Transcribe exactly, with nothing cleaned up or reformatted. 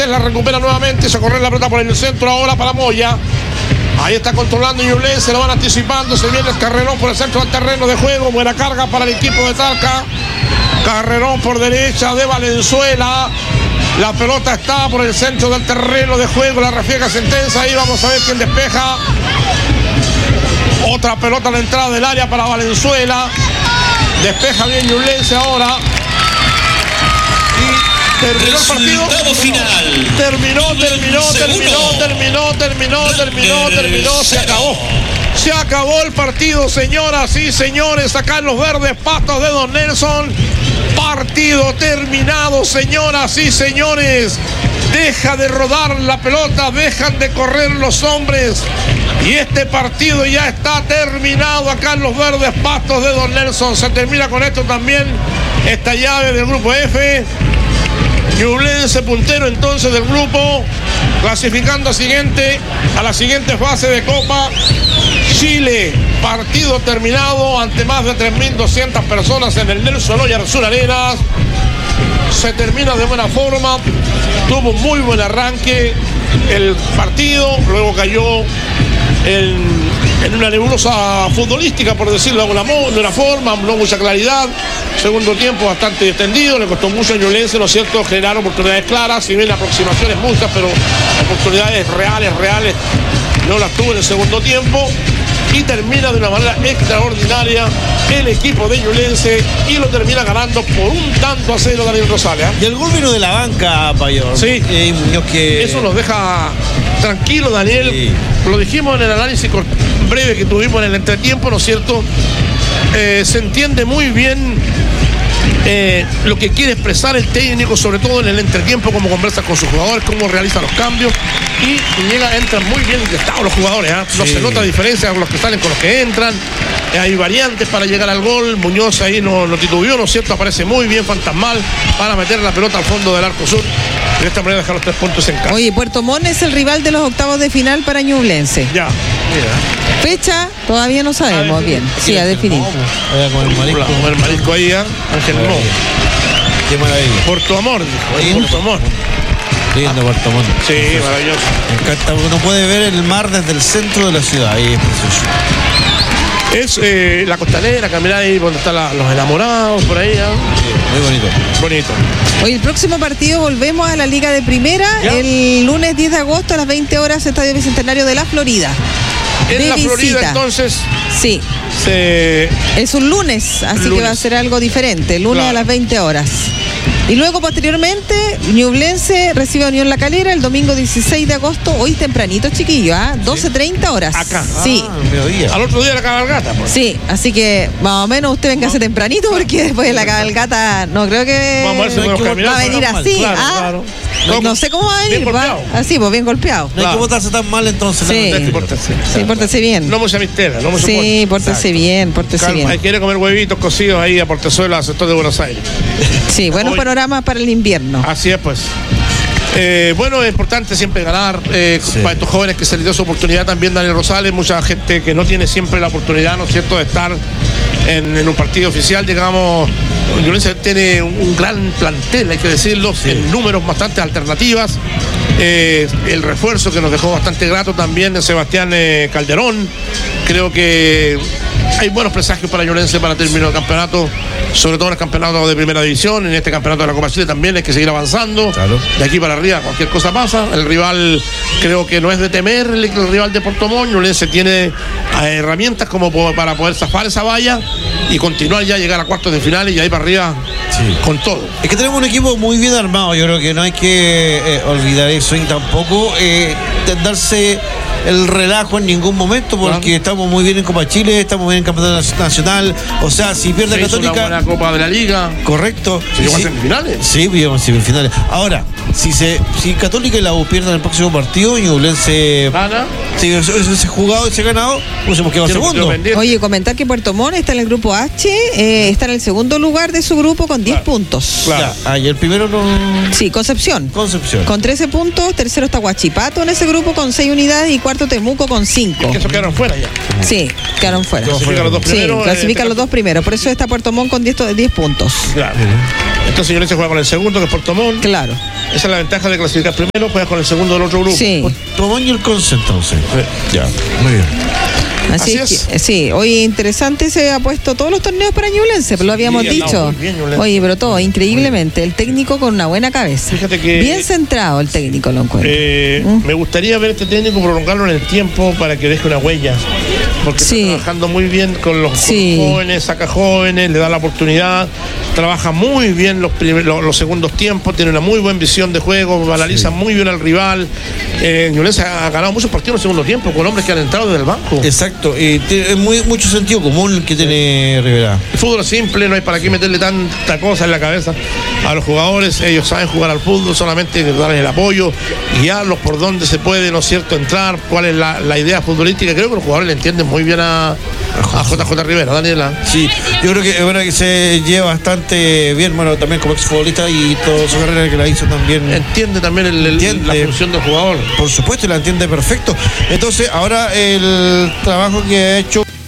Cortés la recupera nuevamente, se corre la pelota por el centro ahora para Moya. Ahí está controlando Ñublense, lo van anticipando, se viene el carrerón por el centro del terreno de juego, buena carga para el equipo de Talca. Carrerón por derecha de Valenzuela. La pelota está por el centro del terreno de juego, la refriega sentencia, ahí vamos a ver quién despeja. Otra pelota a la entrada del área para Valenzuela. Despeja bien Ñublense ahora. Y terminó el partido. Final. Terminó, terminó, terminó, terminó, terminó, terminó, terminó, se acabó. Se acabó el partido, señoras y señores, acá en los verdes pastos de Don Nelson. Partido terminado, señoras y señores. Deja de rodar la pelota, dejan de correr los hombres. Y este partido ya está terminado acá en los verdes pastos de Don Nelson. Se termina con esto también esta llave del grupo F. Ñublense puntero entonces del grupo, clasificando a, siguiente, a la siguiente fase de Copa Chile. Partido terminado ante más de tres mil doscientas personas en el Nelson Oyarzún Arenas. Se termina de buena forma, tuvo muy buen arranque el partido, luego cayó en, en una nebulosa futbolística, por decirlo de alguna, de una forma, no mucha claridad. Segundo tiempo bastante extendido, le costó mucho a Ñublense, ¿no es cierto?, generar oportunidades claras, si bien aproximaciones muchas, pero oportunidades reales, reales, no las tuvo en el segundo tiempo. Y termina de una manera extraordinaria el equipo de Ñublense y lo termina ganando por un tanto a cero Daniel Rosales, ¿eh? Y el gol vino de la banca, Payor. Sí, eh, que... eso nos deja tranquilo, Daniel. Sí. Lo dijimos en el análisis breve que tuvimos en el entretiempo, ¿no es cierto? Eh, se entiende muy bien eh, lo que quiere expresar el técnico, sobre todo en el entretiempo, cómo conversa con sus jugadores, cómo realiza los cambios. Y, y llega, entran muy bien inyectados los jugadores, ¿eh? No sí. Se nota diferencia con los que salen con los que entran. Eh, hay variantes para llegar al gol. Muñoz ahí no, no titubeó, ¿no es cierto? Aparece muy bien, fantasmal, para meter la pelota al fondo del arco sur. De esta manera dejar los tres puntos en casa. Oye, Puerto Montt es el rival de los octavos de final para Ñublense. Ya, mira. Fecha, todavía no sabemos bien. Sí, a definir. Con el marisco. Con el marisco ahí, ¿eh? Ángel Mo. Qué maravilla. Puerto Amor, dijo. Puerto Amor. Lindo Puerto Montt. Sí, maravilloso. Me encanta, uno puede ver el mar desde el centro de la ciudad, ahí es precioso. Es eh, la costanera, caminar ahí donde están la, los enamorados, por ahí. ¿eh? Sí, muy bonito. Bonito. Hoy el próximo partido volvemos a la Liga de Primera, ¿ya? El lunes diez de agosto a las veinte horas, Estadio Bicentenario de la Florida. En de la visita. Florida, entonces. Sí. Se... Es un lunes, así lunes. Que va a ser algo diferente. Lunes claro. A las veinte horas. Y luego posteriormente Ñublense recibe a Unión La Calera el domingo dieciséis de agosto, hoy tempranito, chiquillo, ¿ah? ¿eh? doce treinta horas. Acá. Sí. Ah, mediodía. Al otro día de la cabalgata, pues. Sí, así que más o menos usted venga no. tempranito, porque después de la cabalgata no creo que, Vamos a, ver si no que va a venir así. Claro, ¿ah? claro. No, no sé cómo va a venir, va así, pues bien golpeado. No hay claro. que votarse tan mal entonces. Sí, no, pórtese. Sí, pórtese bien. No mucha mistera, no mucha Sí, pórtese bien, pórtese Calma, bien. Hay que comer huevitos cocidos ahí a Portezuela, sector de Buenos Aires. Sí, buenos Hoy. panoramas para el invierno. Así es, pues. Eh, bueno, es importante siempre ganar eh, sí. para estos jóvenes que se les dio su oportunidad también, Daniel Rosales, mucha gente que no tiene siempre la oportunidad, ¿no es cierto?, de estar en, en un partido oficial, digamos. Ñublense tiene un gran plantel, hay que decirlo, sí. en números bastante alternativas. Eh, el refuerzo que nos dejó bastante grato también de Sebastián eh, Calderón. Creo que hay buenos presagios para Ñublense para terminar el campeonato, sobre todo en el campeonato de primera división. En este campeonato de la Copa Chile también hay que seguir avanzando. Claro. De aquí para arriba cualquier cosa pasa. El rival creo que no es de temer, el, el rival de Puerto Montt. Ñublense tiene eh, herramientas como para poder zafar esa valla y continuar ya, llegar a cuartos de final y ahí para arriba sí. con todo. Es que tenemos un equipo muy bien armado, yo creo que no hay que eh, olvidar eso y tampoco eh, darse el relajo en ningún momento, porque claro. estamos muy bien en Copa Chile, estamos bien en Campeonato Nacional. O sea, si pierde Se Católica. Hizo una buena Copa de la Liga. Correcto. Se llegó a semifinales. Sí, llegó a semifinales. Ahora, si se si Católica y la U pierden el próximo partido y Ñublense gana, si ese jugado, ese ganado, pues hemos quedado segundo. Oye, comentar que Puerto Montt está en el grupo H, eh, está en el segundo lugar de su grupo con diez claro. puntos. Claro. Ya, y el primero no. Sí, Concepción. Concepción. Con trece puntos, tercero está Huachipato en ese grupo con seis unidades y cuarto Temuco con cinco. Es que esos quedaron fuera ya. Sí, quedaron fuera. Clasifican los dos primeros. Sí, clasifican eh, los dos primeros. Por eso está Puerto Montt con diez puntos. Claro. Entonces Ñublense juega con el segundo, que es Puerto Montt. Claro. Esa es la ventaja de clasificar primero, juegas con el segundo del otro grupo. Sí. Puerto Montt y el Conce, entonces. Ya. Muy bien. Así, Así es es. que, sí, hoy interesante se ha puesto todos los torneos para Ñublense, pero lo habíamos Sí, andamos dicho. muy bien, Ñublense. Oye, pero todo, increíblemente. El técnico con una buena cabeza. Fíjate que- Bien centrado el técnico, lo encuentro. Eh, Mm. Me gustaría ver este técnico prolongarlo en el tiempo para que deje una huella. Porque Sí. está trabajando muy bien con los, Sí. con los jóvenes, saca jóvenes, le da la oportunidad, trabaja muy bien los, primer- los, los segundos tiempos, tiene una muy buena visión de juego, analiza muy bien al rival. Eh, Ñublense ha ganado muchos partidos en el segundo tiempo con hombres que han entrado desde el banco. Exacto. Y tiene muy, mucho sentido común el que tiene Rivera. El fútbol es simple, no hay para qué meterle tanta cosa en la cabeza a los jugadores. Ellos saben jugar al fútbol, solamente darles el apoyo, guiarlos por dónde se puede, ¿no es cierto?, entrar, cuál es la, la idea futbolística. Creo que los jugadores le entienden muy bien a, a J J Rivera, Daniela. Sí, yo creo que es verdad que se lleva bastante bien, bueno, también como exfutbolista y toda su carrera que la hizo también. Entiende también el- el- Entiende. la función del jugador. Por supuesto, y la entiende perfecto. Entonces, ahora el trabajo que ha hecho